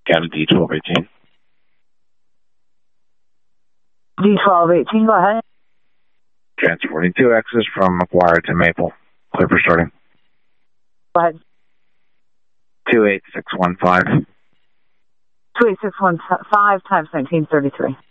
County D1218. D1218, go ahead. Transporting 2X's from McGuire to Maple. Clear for starting. Go ahead. 28615. 28615 times 1933.